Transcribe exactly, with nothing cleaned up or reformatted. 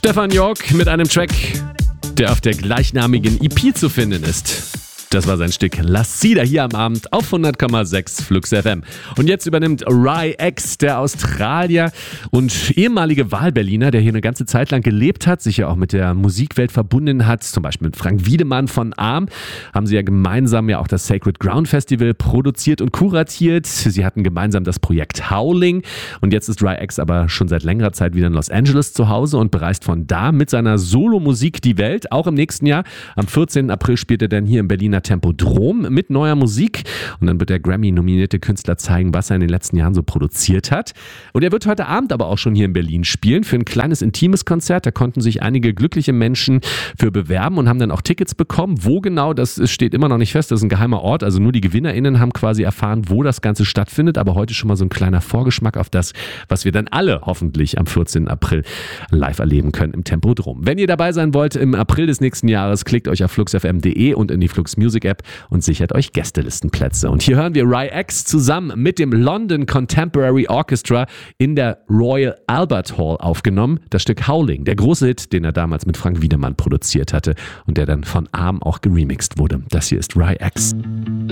Stefan York mit einem Track, der auf der gleichnamigen E P zu finden ist. Das war sein Stück La Sida hier am Abend auf hundert Komma sechs Flux F M. Und jetzt übernimmt Rai X, der Australier und ehemalige Wahlberliner, der hier eine ganze Zeit lang gelebt hat, sich ja auch mit der Musikwelt verbunden hat, zum Beispiel mit Frank Wiedemann von Arm, haben sie ja gemeinsam ja auch das Sacred Ground Festival produziert und kuratiert. Sie hatten gemeinsam das Projekt Howling und jetzt ist Rai X aber schon seit längerer Zeit wieder in Los Angeles zu Hause und bereist von da mit seiner Solo-Musik die Welt, auch im nächsten Jahr. Am vierzehnten April spielt er dann hier im Berliner Tempodrom mit neuer Musik und dann wird der Grammy-nominierte Künstler zeigen, was er in den letzten Jahren so produziert hat. Und er wird heute Abend aber auch schon hier in Berlin spielen für ein kleines, intimes Konzert. Da konnten sich einige glückliche Menschen für bewerben und haben dann auch Tickets bekommen. Wo genau, das steht immer noch nicht fest, das ist ein geheimer Ort, also nur die GewinnerInnen haben quasi erfahren, wo das Ganze stattfindet, aber heute schon mal so ein kleiner Vorgeschmack auf das, was wir dann alle hoffentlich am vierzehnten April live erleben können im Tempodrom. Wenn ihr dabei sein wollt im April des nächsten Jahres, klickt euch auf fluxfm punkt de und in die Flux Music App und sichert euch Gästelistenplätze. Und hier hören wir Rai X zusammen mit dem London Contemporary Orchestra in der Royal Albert Hall aufgenommen. Das Stück Howling, der große Hit, den er damals mit Frank Wiedemann produziert hatte und der dann von Arm auch geremixed wurde. Das hier ist Rai X.